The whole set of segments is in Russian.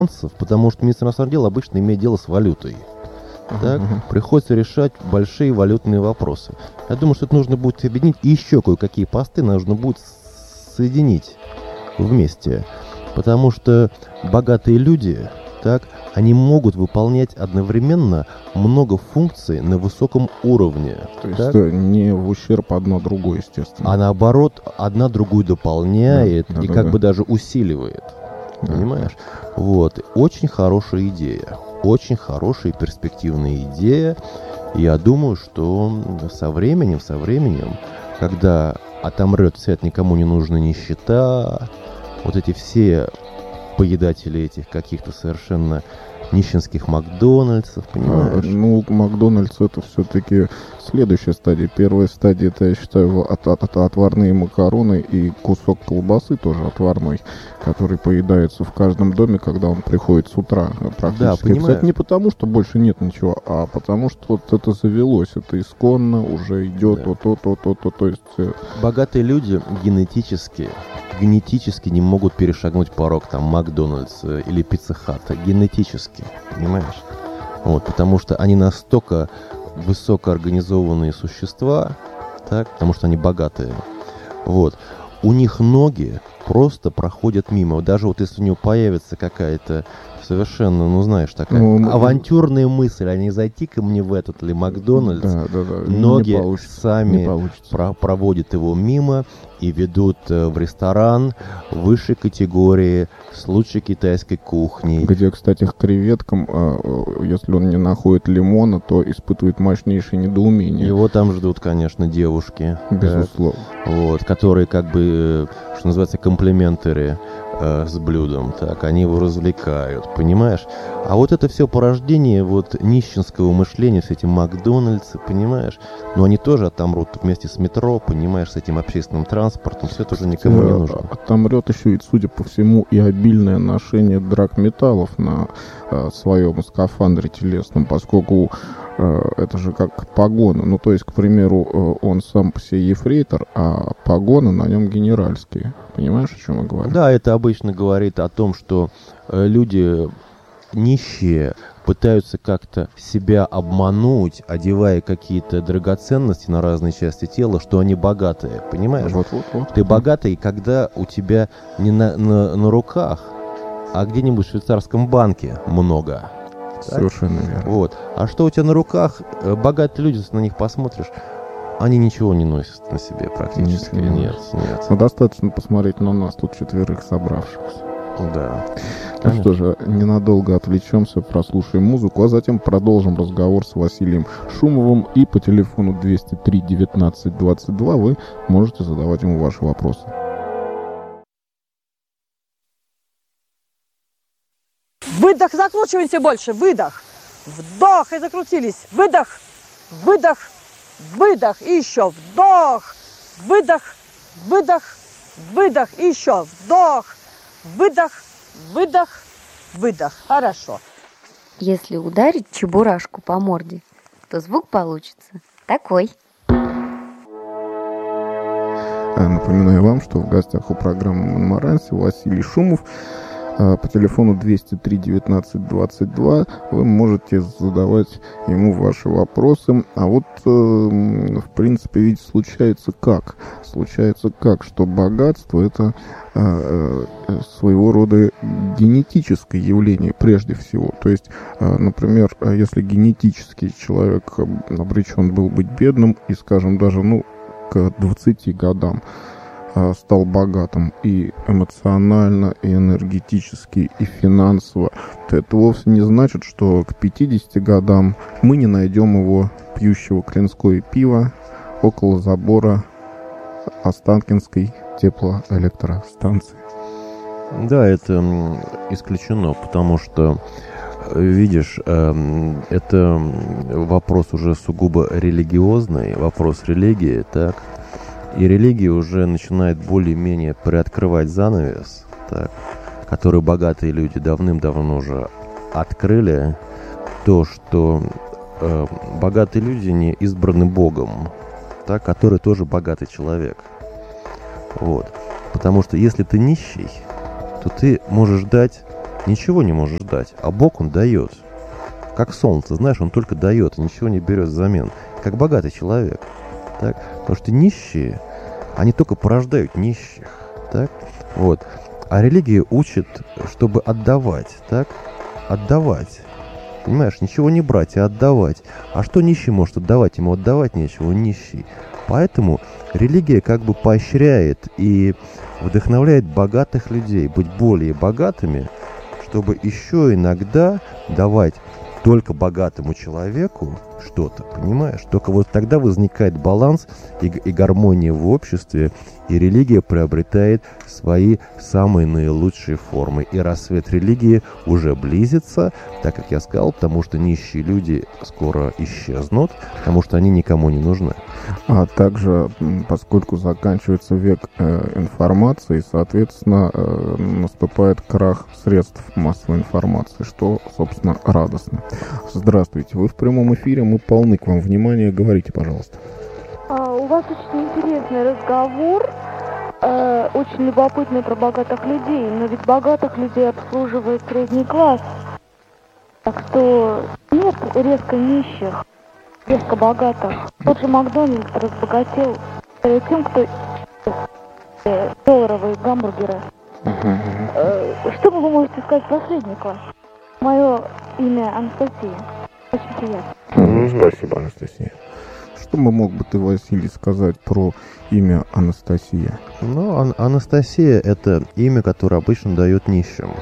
потому что министр иностранных дел обычно имеет дело с валютой. Так, приходится решать большие валютные вопросы. Я думаю, что это нужно будет объединить, и еще кое-какие посты нужно будет соединить вместе. Потому что богатые люди, так, они могут выполнять одновременно много функций на высоком уровне. То есть не в ущерб одно другой, естественно. А наоборот, одна другую дополняет и как бы даже усиливает. Да. Понимаешь? Вот. Очень хорошая идея. Очень хорошая и перспективная идея. И я думаю, что со временем, когда отомрет вся эта никому не нужная нищета, вот эти все поедатели этих каких-то совершенно нищенских Макдональдсов, понимаешь? Макдональдс это все-таки следующая стадия. Первая стадия, это, я считаю, отварные макароны и кусок колбасы тоже отварной, который поедается в каждом доме, когда он приходит с утра практически. Да, понимаешь. Кстати, не потому, что больше нет ничего, а потому, что вот это завелось, это исконно уже идет, да. то есть... Богатые люди генетически не могут перешагнуть порог там Макдональдс или Пицца Хата. Генетически, понимаешь? Вот, потому что они настолько высокоорганизованные существа, так, потому что они богатые. Вот. У них ноги просто проходят мимо. Даже вот если у него появится какая-то совершенно, знаешь, такая авантюрная мысль, а не зайти-ка мне в этот ли Макдональдс, ноги сами проводят его мимо и ведут в ресторан высшей категории с лучшей китайской кухней. Где, кстати, к креветкам, если он не находит лимона, то испытывает мощнейшее недоумение. Его там ждут, конечно, девушки. Безусловно. Вот, которые как бы, что называется, комплиментеры с блюдом, так, они его развлекают, понимаешь? А вот это все порождение вот нищенского мышления с этим Макдональдсом, понимаешь? Но они тоже отомрут вместе с метро, понимаешь, с этим общественным транспортом, все тоже никому не нужно. Отомрет еще и, судя по всему, и обильное ношение драгметаллов на своем скафандре телесном, поскольку это же как погоны. Ну, то есть, к примеру, он сам по себе ефрейтор, а погоны на нем генеральские. Понимаешь, о чем я говорю? Да, это обычно говорит о том, что люди нищие пытаются как-то себя обмануть, одевая какие-то драгоценности на разные части тела, что они богатые, понимаешь? Вот. Ты богатый, когда у тебя не на руках, а где-нибудь в швейцарском банке много. Совершенно верно. Вот. А что у тебя на руках? Богатые люди, если на них посмотришь, они ничего не носят на себе практически. Нет. Ну, достаточно посмотреть на нас, тут 4 собравшихся. Да. Ну что же, ненадолго отвлечемся, прослушаем музыку, а затем продолжим разговор с Василием Шумовым. И по телефону 203 19 22 вы можете задавать ему ваши вопросы. Выдох, закручиваемся больше, выдох. Вдох и закрутились. Выдох, выдох, выдох. И еще вдох, выдох, выдох, выдох. И еще вдох, выдох, выдох, выдох. Хорошо. Если ударить чебурашку по морде, то звук получится такой. Напоминаю вам, что в гостях у программы «Монмаранси» Василий Шумов. По телефону 203 19 22 вы можете задавать ему ваши вопросы. А вот, в принципе, ведь случается как, что богатство – это своего рода генетическое явление прежде всего. То есть, например, если генетически человек обречен был быть бедным и, скажем, даже к 20 годам, стал богатым и эмоционально, и энергетически, и финансово, то это вовсе не значит, что к 50 годам мы не найдем его пьющего клинское пиво около забора Останкинской теплоэлектростанции. Да, это исключено, потому что, видишь, это вопрос уже сугубо религиозный, вопрос религии, так? И религия уже начинает более-менее приоткрывать занавес, так, который богатые люди давным-давно уже открыли, то, что богатые люди не избраны Богом, так, который тоже богатый человек. Вот. Потому что если ты нищий, то ты можешь дать ничего не можешь дать, а Бог, Он дает. Как солнце, знаешь, Он только дает, ничего не берет взамен. Как богатый человек. Так? Потому что нищие, они только порождают нищих. Так? Вот. А религия учит, чтобы отдавать. Так? Отдавать. Понимаешь, ничего не брать, а отдавать. А что нищий может отдавать? Ему отдавать нечего, он нищий. Поэтому религия как бы поощряет и вдохновляет богатых людей быть более богатыми, чтобы еще иногда давать только богатому человеку что-то, понимаешь? Только вот тогда возникает баланс и гармония в обществе, и религия приобретает свои самые наилучшие формы. И рассвет религии уже близится, так как я сказал, потому что нищие люди скоро исчезнут, потому что они никому не нужны. А также, поскольку заканчивается век информации, соответственно, наступает крах средств массовой информации, что, собственно, радостно. Здравствуйте, вы в прямом эфире, мы полны к вам внимания, говорите, пожалуйста. У вас очень интересный разговор, очень любопытный про богатых людей, но ведь богатых людей обслуживает средний класс, так что нет резко нищих, резко богатых. Тот же Макдональдс разбогател тем, кто долларовые гамбургеры. Что вы можете сказать про средний класс? Мое имя Анастасия. Очень приятно. Спасибо, Анастасия. Что мог бы ты, Василий, сказать про имя Анастасия? Ну, Анастасия — это имя, которое обычно дают нищим.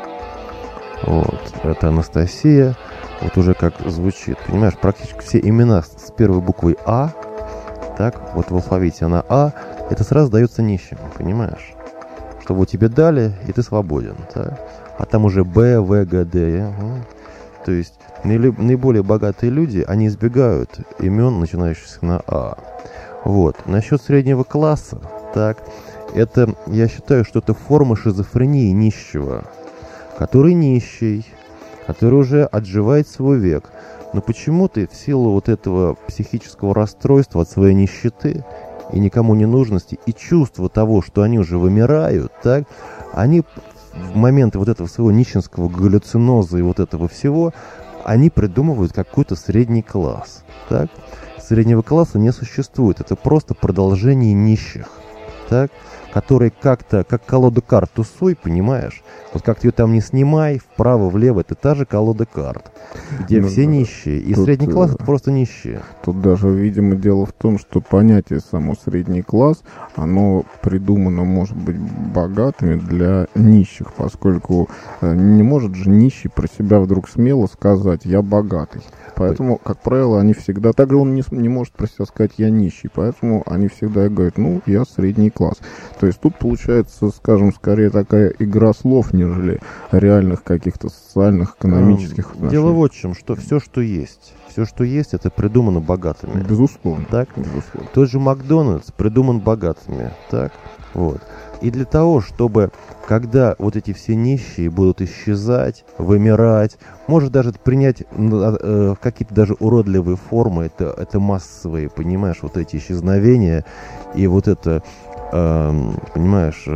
Вот, это Анастасия, вот уже как звучит. Понимаешь, практически все имена с первой буквой А, так, вот в алфавите она А, это сразу дается нищим, понимаешь? Чтобы вот тебе дали, и ты свободен, так? А там уже Б, В, Г, Д. То есть наиболее богатые люди, они избегают имен, начинающихся на А. Вот. Насчет среднего класса, так, это, я считаю, что это форма шизофрении нищего, который нищий, который уже отживает свой век. Но почему-то в силу вот этого психического расстройства от своей нищеты и никому не нужности, и чувства того, что они уже вымирают, так, они в моменты вот этого своего нищенского галлюциноза и вот этого всего, они придумывают какой-то средний класс. Так? Среднего класса не существует. Это просто продолжение нищих. Так? Которые как-то, как колода карт тусуй, понимаешь? Вот как ты ее там не снимай, вправо, влево, это та же колода карт, где все нищие. И средний класс — это просто нищие. Тут даже, видимо, дело в том, что понятие само средний класс, оно придумано, может быть, богатыми для нищих, поскольку не может же нищий про себя вдруг смело сказать «я богатый». Поэтому, как правило, они всегда... Также он не может про себя сказать «я нищий», поэтому они всегда говорят «ну, я средний класс». То есть тут получается, скажем, скорее такая игра слов, нежели реальных каких-то социальных, экономических отношений. Дело вот в чем, что все, что есть, это придумано богатыми. Безусловно. Так? Безусловно. Тот же Макдональдс придуман богатыми. Так? Вот. И для того, чтобы, когда вот эти все нищие будут исчезать, вымирать, может даже принять какие-то даже уродливые формы, это массовые, понимаешь, вот эти исчезновения, и вот это, понимаешь,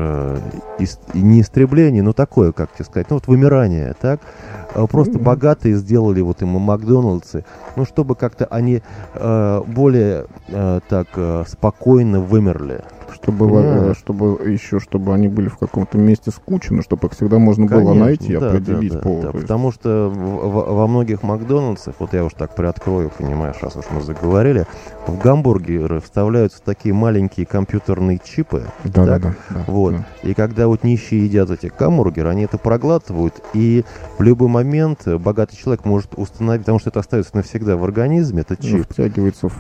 не истребление, но такое, как тебе сказать, ну вот вымирание, так? Просто богатые сделали вот ему Макдональдсы, ну чтобы как-то они более так спокойно вымерли. Чтобы они были в каком-то месте скучно, чтобы их всегда можно было найти, определить повод. Да, потому что во многих Макдональдсах, вот я уж так приоткрою, понимаешь, раз уж мы заговорили, в гамбургеры вставляются такие маленькие компьютерные чипы. Да. Вот. Да. И когда вот нищие едят эти гамбургеры, они это проглатывают, и в любой момент богатый человек может установить, потому что это остается навсегда в организме, этот чип. Втягивается в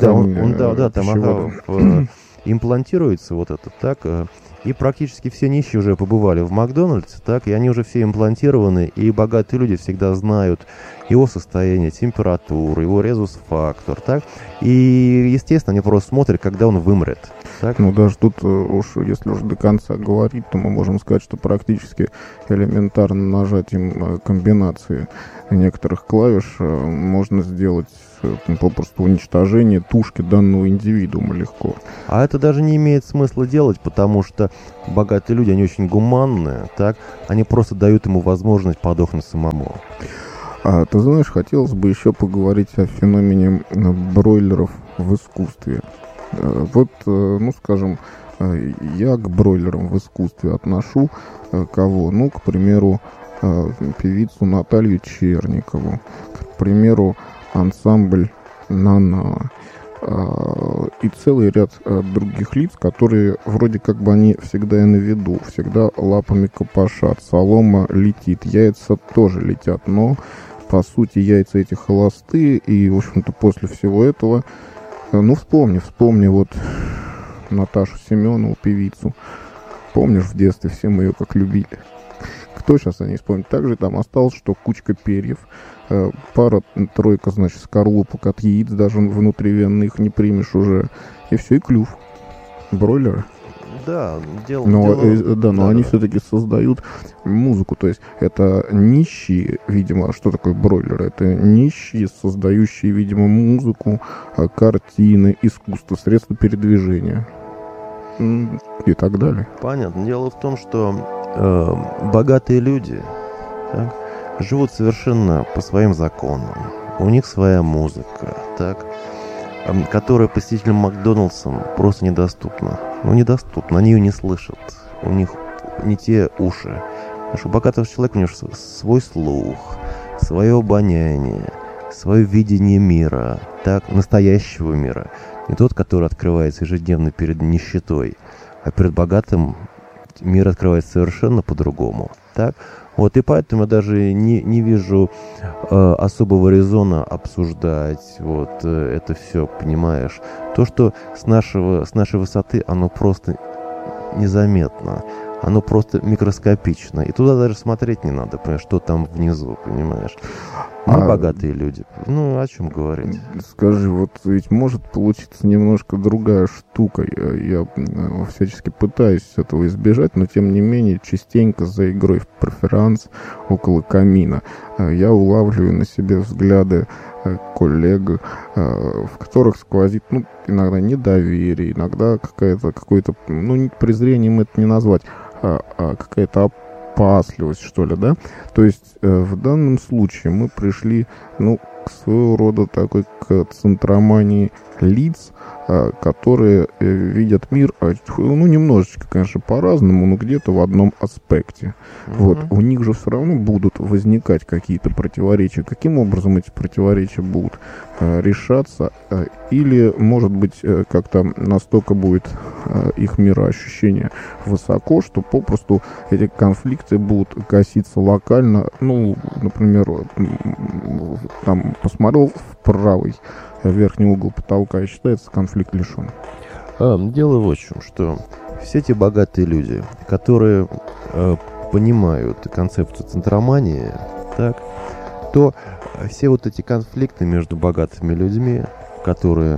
ткань, имплантируется вот это, так, и практически все нищие уже побывали в Макдональдсе, так, и они уже все имплантированы, и богатые люди всегда знают его состояние, температуру, его резус-фактор, так, и, естественно, они просто смотрят, когда он вымрет. Так? Ну, даже тут если уж до конца говорить, то мы можем сказать, что практически элементарно нажатием комбинации некоторых клавиш можно сделать попросту уничтожение тушки данного индивидуума легко. А это даже не имеет смысла делать, потому что богатые люди, они очень гуманные, так? Они просто дают ему возможность подохнуть самому. А ты знаешь, хотелось бы еще поговорить о феномене бройлеров в искусстве. Вот, ну, скажем, я к бройлерам в искусстве отношу кого? Ну, к примеру, певицу Наталью Черникову, к примеру, ансамбль «Нана» и целый ряд других лиц, которые вроде как бы они всегда и на виду, всегда лапами копошат, солома летит, яйца тоже летят, но по сути яйца эти холостые, и, в общем-то, после всего этого, ну, вспомни вот Наташу Семенову, певицу. Помнишь, в детстве все мы ее как любили. Кто сейчас о ней вспомнит? Также там осталось, что кучка перьев, пара-тройка, значит, скорлупок от яиц, даже внутривенных не примешь уже, и все, и клюв. Бройлеры. Да, но они все-таки создают музыку, то есть это нищие, видимо, что такое бройлеры? Это нищие, создающие, видимо, музыку, картины, искусство, средства передвижения и так далее. Понятно. Дело в том, что богатые люди, так, живут совершенно по своим законам. У них своя музыка, так, которая посетителям Макдональдсом просто недоступна. Ну, недоступна, они ее не слышат. У них не те уши. Потому что у богатого человека у него свой слух, свое обоняние, свое видение мира, так, настоящего мира. Не тот, который открывается ежедневно перед нищетой, а перед богатым мир открывается совершенно по-другому. Так? Вот, и поэтому я даже не вижу особого резона обсуждать вот это все, понимаешь. То, что с нашей высоты, оно просто незаметно, оно просто микроскопично. И туда даже смотреть не надо, понимаешь, что там внизу, понимаешь. Мы богатые люди. Ну, о чем говорить? Скажи, вот ведь может получиться немножко другая штука. Я всячески пытаюсь этого избежать, но тем не менее частенько за игрой в преферанс около камина я улавливаю на себе взгляды коллег, в которых сквозит, ну, иногда недоверие, иногда какое-то, ну, презрением это не назвать, а какая-то опасливость, что ли, да? То есть в данном случае мы пришли, ну, к своего рода такой к центромании лиц, которые видят мир, ну, немножечко, конечно, по-разному, но где-то в одном аспекте. Вот. У них же все равно будут возникать какие-то противоречия. Каким образом эти противоречия будут решаться? Или, может быть, как-то настолько будет их мироощущение высоко, что попросту эти конфликты будут гаситься локально. Ну, например, там посмотрел в правый верхний угол потолка и считается конфликт решен. Дело вот в чем, что все эти богатые люди, которые понимают концепцию центромании, так, то все вот эти конфликты между богатыми людьми, которые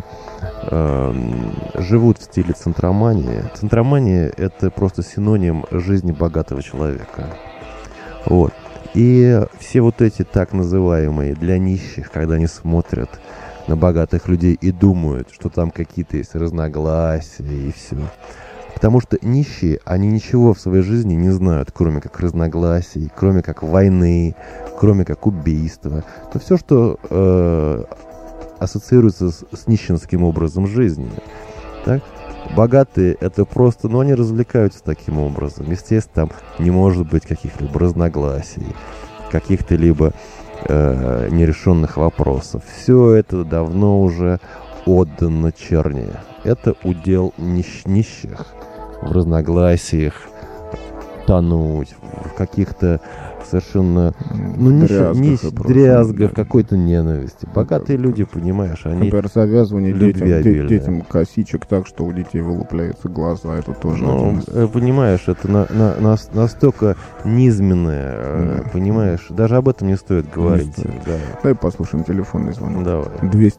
живут в стиле центромании. Центромания — это просто синоним жизни богатого человека. Вот. И все вот эти так называемые для нищих, когда они смотрят на богатых людей и думают, что там какие-то есть разногласия и все. Потому что нищие, они ничего в своей жизни не знают, кроме как разногласий, кроме как войны, кроме как убийства. То все, что ассоциируется с нищенским образом жизни. Так? Богатые — это просто, ну, они развлекаются таким образом. Естественно, там не может быть каких-либо разногласий, каких-то либо нерешенных вопросов. Все это давно уже отдано черни. Это удел нищих в разногласиях, тонуть в каких-то совершенно, ну, дрязгах, какой-то ненависти. Богатые люди, понимаешь, они... Например, завязывание детям косичек так, что у детей вылупляются глаза, это тоже... Ну, понимаешь, это настолько низменное, понимаешь, даже об этом не стоит говорить. Да. Давай послушаем телефонный звонок. Давай.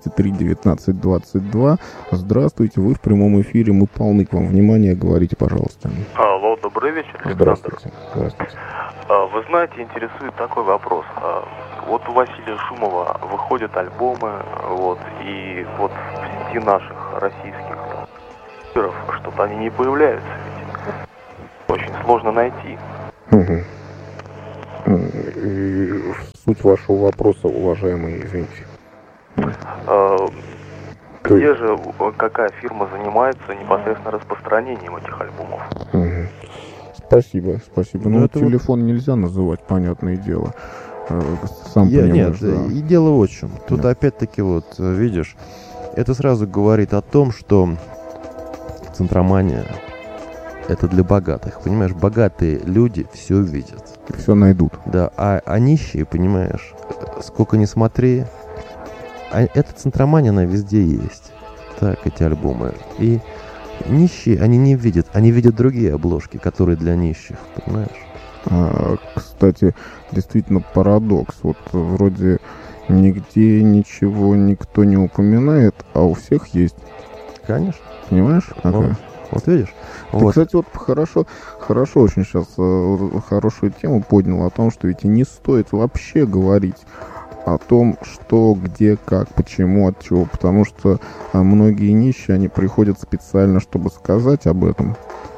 203-19-22. Здравствуйте, вы в прямом эфире, мы полны к вам внимания, говорите, пожалуйста. Алло, добрый вечер, Александр. Здравствуйте. Вы знаете, интересует такой вопрос. Вот у Василия Шумова выходят альбомы, вот, и вот в сети наших российских что-то они не появляются, ведь очень сложно найти. Суть вашего вопроса, уважаемый, извините. Где же, какая фирма занимается непосредственно распространением этих альбомов? Спасибо. Ну, Но это телефон нельзя называть, понятное дело. Сам понимаешь, Нет, да. и дело в чем. Тут Да. опять-таки вот, видишь, это сразу говорит о том, что центромания — это для богатых. Понимаешь, богатые люди все видят. Все найдут. Да, а нищие, понимаешь, сколько ни смотри, эта центромания, она везде есть. Так, эти альбомы. И нищие, они не видят, они видят другие обложки, которые для нищих, понимаешь? Кстати, действительно парадокс. Вот вроде нигде ничего никто не упоминает, а у всех есть. Конечно. Понимаешь? Вот видишь? Ты, Вот. кстати, вот хорошо очень сейчас хорошую тему поднял о том, что ведь и не стоит вообще говорить о том, что, где, как, почему, от чего. Потому что многие нищие, они приходят специально, чтобы сказать об этом.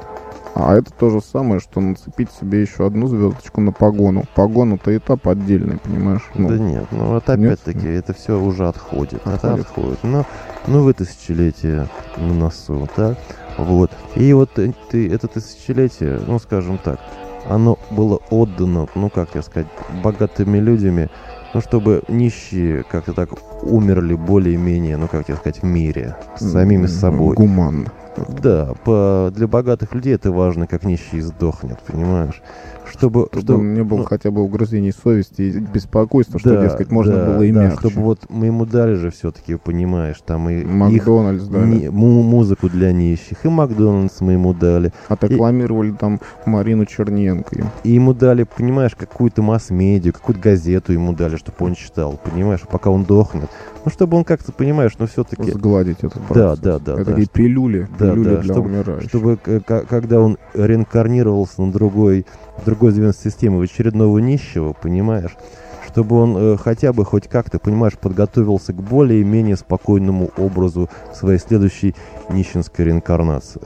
А это то же самое, что нацепить себе еще одну звездочку на погону. Погону-то этап отдельный, понимаешь? Да нет, ну вот опять-таки это все уже отходит. Это отходит. Ну вы тысячелетие на носу, так? Вот. И вот это тысячелетие, ну скажем так, оно было отдано, ну как я сказать, богатыми людьми, ну чтобы нищие как-то так умерли более-менее, ну как я сказать, в мире, с самими собой. Гуманно. Да, для богатых людей это важно, как нищий сдохнет, понимаешь? Чтобы не было хотя бы угрызений совести и беспокойства, что, дескать, можно было и мягче. чтобы вот мы ему дали же все-таки, понимаешь, там и Макдональдс дали. Музыку для нищих, и Макдональдс мы ему дали. Отрекламировали там Марину Черненко. И ему дали, понимаешь, какую-то масс-медиа, какую-то газету ему дали, чтобы он читал, понимаешь, пока он дохнет. Ну, чтобы он как-то, понимаешь, ну, все-таки... Сгладить этот процесс. Да. Это такие пилюли для умирающих. Чтобы, когда он реинкарнировался на другой звенной системы, в очередного нищего, понимаешь, чтобы он хотя бы хоть как-то, понимаешь, подготовился к более-менее спокойному образу своей следующей нищенской реинкарнации.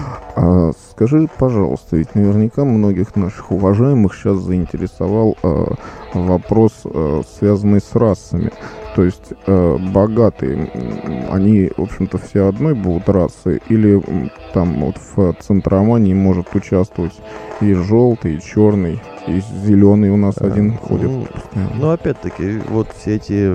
Скажи, пожалуйста, ведь наверняка многих наших уважаемых сейчас заинтересовал вопрос, связанный с расами. То есть богатые, они, в общем-то, все одной будут расы, или там вот в центромании может участвовать и желтый, и черный, и зеленый у нас один ходит. Ну, опять-таки, вот все эти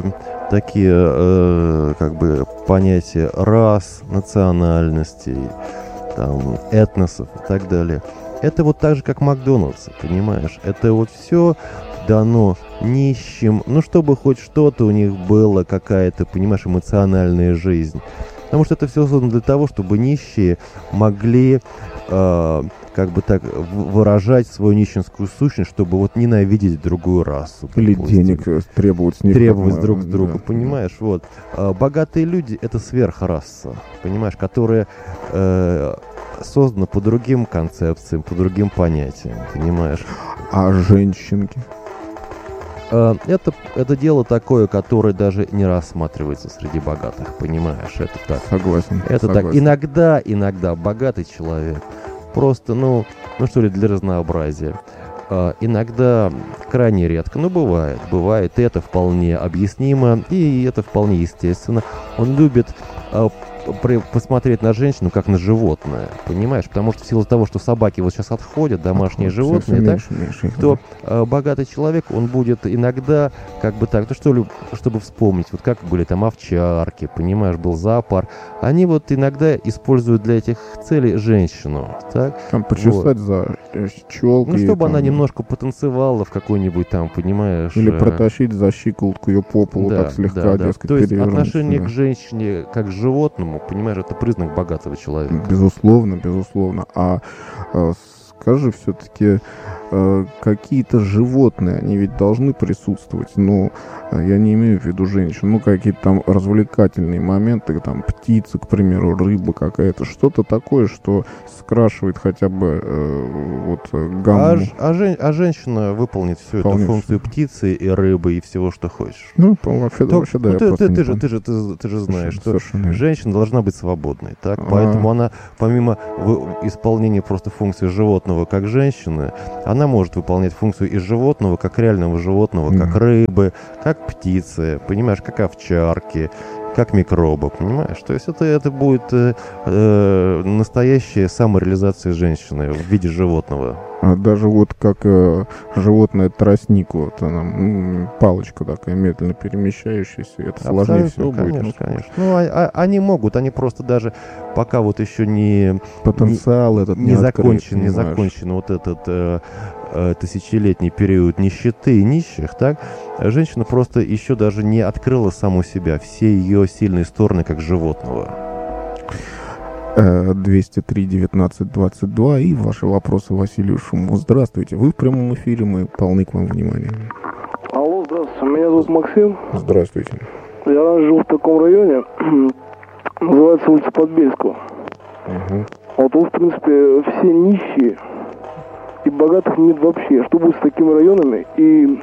такие, как бы, понятия рас, национальностей, там, этносов и так далее. Это вот так же, как Макдональдс, понимаешь? Это вот все дано нищим, ну, чтобы хоть что-то у них было, какая-то, понимаешь, эмоциональная жизнь. Потому что это все создано для того, чтобы нищие могли, как бы так, выражать свою нищенскую сущность, чтобы вот ненавидеть другую расу. Или денег требовать с них. Требовать друг с друга, понимаешь? Вот. Богатые люди — это сверхраса, понимаешь, которая создана по другим концепциям, по другим понятиям, понимаешь? А женщинки? Это дело такое, которое даже не рассматривается среди богатых, понимаешь? Это так. Согласен. Так. Иногда богатый человек просто, ну что ли, для разнообразия. Иногда крайне редко, но бывает, и это вполне объяснимо, и это вполне естественно. Он любит посмотреть на женщину как на животное, понимаешь? Потому что в силу того, что собаки вот сейчас отходят, домашние животные, меньше, то богатый человек, он будет иногда, как бы так, чтобы вспомнить, вот как были там овчарки, понимаешь, был зоопарк, они вот иногда используют для этих целей женщину, так? Там почесать за челкой. Ну, чтобы там, она немножко потанцевала в какой-нибудь там, понимаешь... Или протащить за щиколотку ее по полу, так слегка, дескать, То есть перевернуть. отношение к женщине как к животному, понимаешь, это признак богатого человека. Безусловно. А скажи все-таки, какие-то животные, они ведь должны присутствовать, но я не имею в виду женщин, ну, какие-то там развлекательные моменты, там, птицы, к примеру, рыба какая-то, что-то такое, что скрашивает хотя бы гамму. А женщина выполнит всю эту функцию птицы и рыбы и всего, что хочешь. Ну, вообще, да, я просто не помню. Ты же знаешь, что Совершенно. женщина должна быть свободной, так? Поэтому она, помимо исполнения просто функции животного как женщины, она может выполнять функцию и животного как реального животного, как рыбы, как птицы, понимаешь, как овчарки, как микробы, понимаешь? То есть это будет настоящая самореализация женщины в виде животного. А даже вот как животное тростник, вот она, палочка такая медленно перемещающаяся, это сложнее всего будет. Конечно. Ну, они могут, они просто даже пока вот еще не... Потенциал этот не закончен вот этот тысячелетний период нищеты и нищих, так? Женщина просто еще даже не открыла саму себя, все ее сильные стороны как животного. 203-19-22 и ваши вопросы Василию Шумову. Здравствуйте, вы в прямом эфире, мы полны к вам внимания. Алло, здравствуйте, меня зовут Максим. Здравствуйте. Я раньше жил в таком районе, называется улица Подбельского. Вот тут, в принципе, все нищие, и богатых нет вообще. Что будет с такими районами, и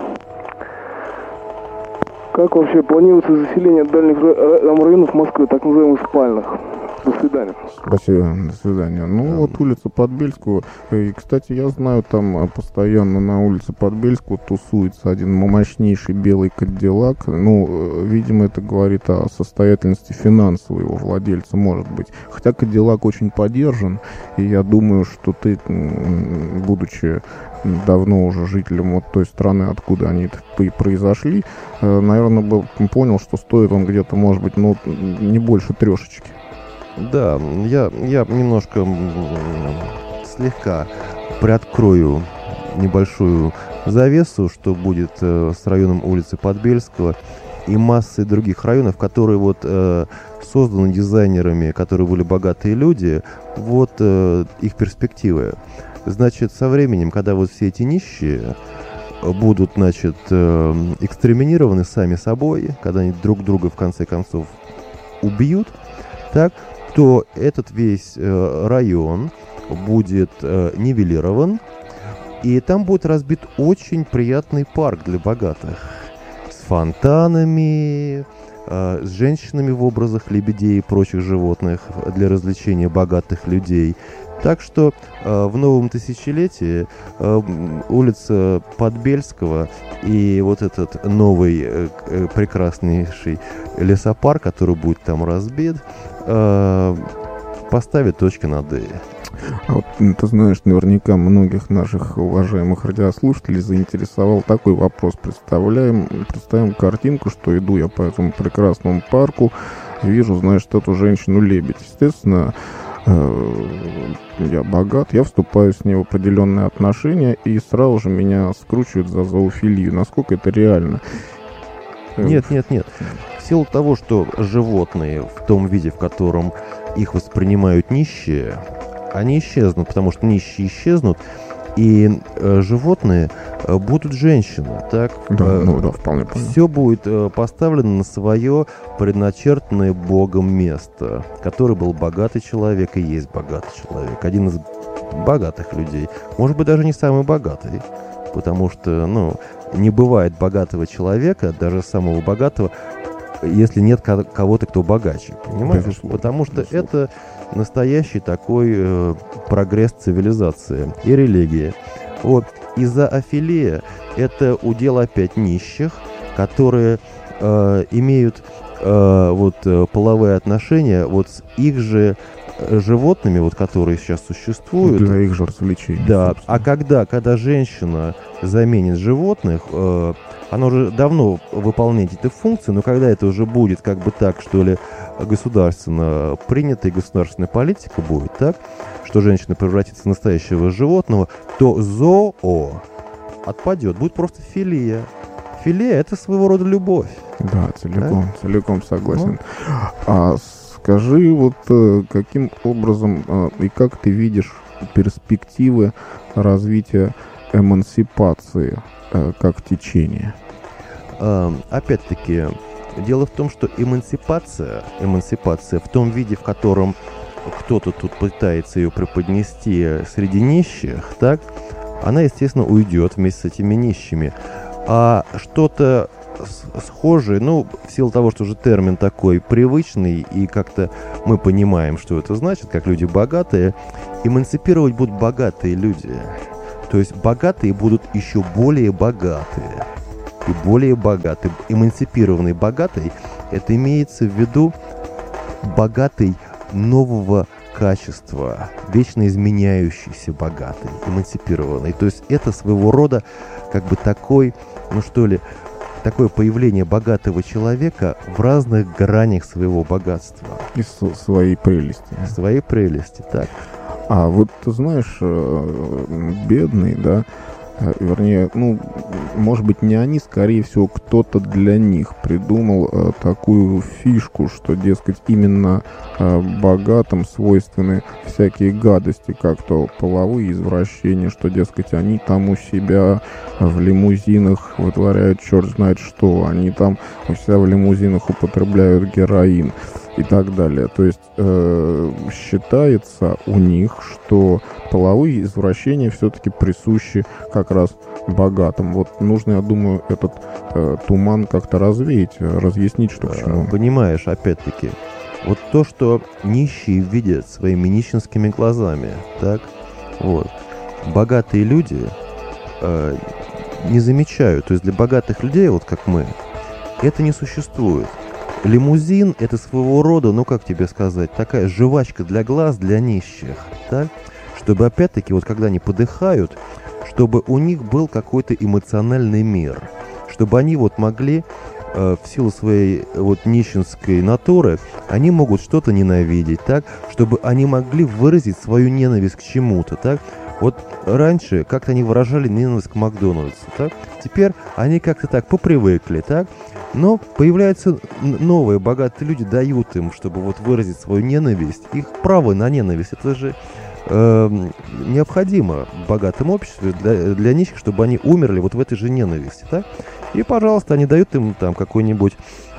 как вообще планируется заселение дальних районов Москвы, так называемых спальных? До свидания. Спасибо, до свидания. Ну, вот улица Подбельского. И, кстати, я знаю, там постоянно на улице Подбельского тусуется один мощнейший белый кадиллак. Ну, видимо, это говорит о состоятельности финансовой его владельца, может быть. Хотя кадиллак очень подержан, и я думаю, что ты, будучи давно уже жителем вот той страны, откуда они произошли, наверное, бы понял, что стоит он где-то, может быть, ну, не больше трешечки. Да, я немножко слегка приоткрою небольшую завесу, что будет с районом улицы Подбельского и массой других районов, которые вот созданы дизайнерами, которые были богатые люди, вот их перспективы. Значит, со временем, когда вот все эти нищие будут, значит, экстреминированы сами собой, когда они друг друга в конце концов убьют, так, то этот весь район будет нивелирован, и там будет разбит очень приятный парк для богатых. С фонтанами, с женщинами в образах лебедей и прочих животных для развлечения богатых людей. Так что в новом тысячелетии улица Подбельского и вот этот новый прекраснейший лесопарк, который будет там разбит, поставит точки над «и». А вот, ты знаешь, наверняка многих наших уважаемых радиослушателей заинтересовал такой вопрос. Представим картинку, что иду я по этому прекрасному парку, вижу, знаешь, эту женщину-лебедь. Естественно, я богат, я вступаю с ней в определенные отношения, и сразу же меня скручивают за зоофилию. Насколько это реально? Нет. В силу того, что животные в том виде, в котором их воспринимают нищие, они исчезнут, потому что нищие исчезнут, и животные будут женщины, так? Да, вполне понятно. Все будет поставлено на свое предначертанное Богом место, который был богатый человек и есть богатый человек, один из богатых людей, может быть, даже не самый богатый, потому что, не бывает богатого человека, даже самого богатого, если нет кого-то, кто богаче, понимаешь? Безусловно, потому что это настоящий такой прогресс цивилизации и религии. Вот. И зоофилия – это удел опять нищих, которые имеют половые отношения вот с их же животными, вот, которые сейчас существуют. Для их же развлечений. Да. Собственно. А когда женщина заменит животных, она уже давно выполняет эти функции, но когда это уже будет как бы так, что ли, государственно принятая государственная политика будет, так, что женщина превратится в настоящего животного, то зоо отпадет, будет просто филия. Филия – это своего рода любовь. Да, целиком согласен. А скажи, вот каким образом и как ты видишь перспективы развития эмансипации как течение? Опять-таки, дело в том, что эмансипация в том виде, в котором кто-то тут пытается ее преподнести среди нищих, так, она, естественно, уйдет вместе с этими нищими. А что-то схожее, ну, в силу того, что уже термин такой привычный, и как-то мы понимаем, что это значит, как люди богатые, эмансипировать будут богатые люди. То есть богатые будут еще более богатые. И более богатый. Эмансипированный богатый, это имеется в виду богатый нового качества, вечно изменяющийся богатый, эмансипированный. То есть это своего рода как бы такой, ну что ли, такое появление богатого человека в разных гранях своего богатства. И своей прелести. Своей прелести, так. А вот ты знаешь, бедный, да, вернее, ну, может быть, не они, скорее всего, кто-то для них придумал такую фишку, что, дескать, именно богатым свойственны всякие гадости, как то половые извращения, что, дескать, они там у себя в лимузинах вытворяют черт знает что, они там у себя в лимузинах употребляют героин и так далее. То есть считается у них, что половые извращения все-таки присущи как раз богатым. Вот нужно, я думаю, этот туман как-то развеять, разъяснить, что к чему. Понимаешь, опять-таки, вот то, что нищие видят своими нищенскими глазами, так, вот, богатые люди не замечают. То есть для богатых людей, вот как мы, это не существует. Лимузин — это своего рода, ну как тебе сказать, такая жвачка для глаз, для нищих, так? Чтобы опять-таки, вот когда они подыхают, чтобы у них был какой-то эмоциональный мир, чтобы они вот могли в силу своей вот нищенской натуры, они могут что-то ненавидеть, так? Чтобы они могли выразить свою ненависть к чему-то, так? Вот раньше как-то они выражали ненависть к Макдональдсу, так? Теперь они как-то так попривыкли, так? Но появляются новые богатые люди, дают им, чтобы вот выразить свою ненависть. Их право на ненависть, это же необходимо в богатом обществе для нищих, чтобы они умерли вот в этой же ненависти, так? И, пожалуйста, они дают им там какой-нибудь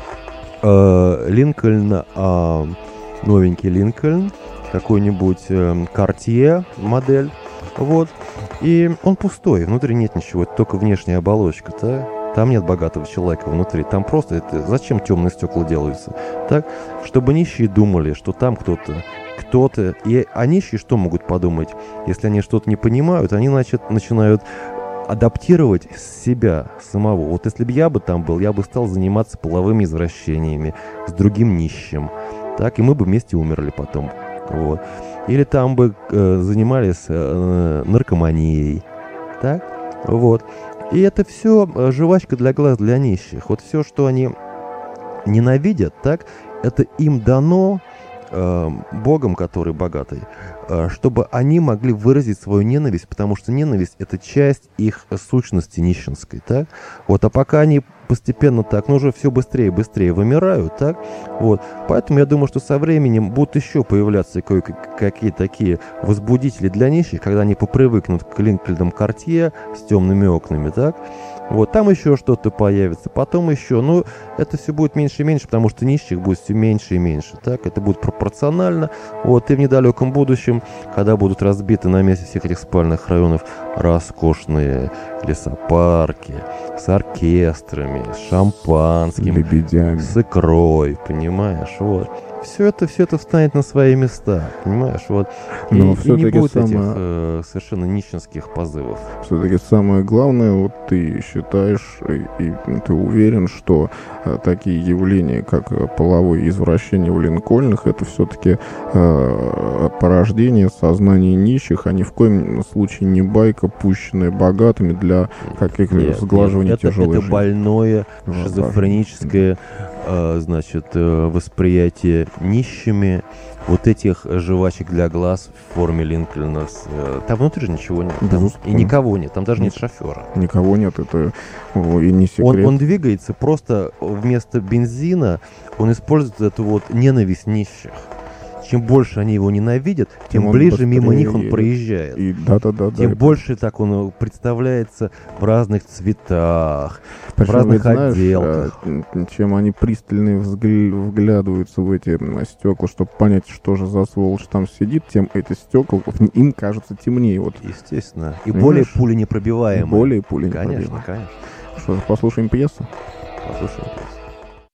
Линкольн, новенький Линкольн, какой-нибудь Cartier модель, вот. И он пустой, внутри нет ничего, это только внешняя оболочка-то. Там нет богатого человека внутри, там просто это... Зачем темные стекла делаются? Так, чтобы нищие думали, что там кто-то. И нищие что могут подумать? Если они что-то не понимают, они, значит, начинают адаптировать себя самого. Вот если бы я бы там был, я бы стал заниматься половыми извращениями с другим нищим. Так, и мы бы вместе умерли потом. Вот. Или там бы занимались наркоманией. Так, вот. И это все жвачка для глаз, для нищих. Вот все, что они ненавидят, так, это им дано Богом, который богатый, чтобы они могли выразить свою ненависть, потому что ненависть — это часть их сущности нищенской, так? Вот, а пока они постепенно так, ну, уже все быстрее и быстрее вымирают, так? Вот, поэтому я думаю, что со временем будут еще появляться какие-то такие возбудители для нищих, когда они попривыкнут к Линкольнам Cartier с темными окнами, так? Вот, там еще что-то появится, потом еще, ну, это все будет меньше и меньше, потому что нищих будет все меньше и меньше, так, это будет пропорционально, вот, и в недалеком будущем, когда будут разбиты на месте всех этих спальных районов роскошные лесопарки с оркестрами, с шампанским, лебедями, с икрой, понимаешь, вот. Все это встанет на свои места, понимаешь, вот. И не будет этих совершенно нищенских позывов. Все-таки самое главное, вот ты считаешь и ты уверен, что такие явления, как половое извращение в Линкольнах, это все-таки порождение сознания нищих, а ни в коем случае не байка, пущенная богатыми для каких-то сглаживания тяжелой жизни. Это больное, шизофреническое, значит, восприятие нищими вот этих жвачек для глаз в форме Линкольна. Там внутри же ничего нет. Там, и никого нет. Там даже нет шофера. Никого нет, это и не секрет. Он двигается просто вместо бензина, он использует эту вот ненависть нищих. чем больше они его ненавидят, тем он ближе мимо быстрее них он едет. проезжает. И да. Тем больше так он представляется в разных цветах, в Причем, разных ведь, знаешь, отделках. чем они пристально вглядываются в эти стекла, чтобы понять, что же за сволочь там сидит, тем эти стекла им кажется темнее. Вот. Естественно. И Понимаешь? более пуленепробиваемые. Более пуленепробиваемые. Конечно, конечно. Что ж, послушаем пьесу? Послушаем.